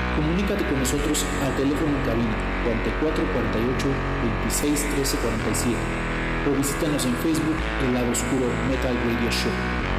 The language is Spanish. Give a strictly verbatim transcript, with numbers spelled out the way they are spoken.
Comunícate con nosotros al teléfono en cabina cuarenta y cuatro cuarenta y ocho veintiséis trece cuarenta y siete o visítanos en Facebook El Lado Oscuro Metal Radio Show.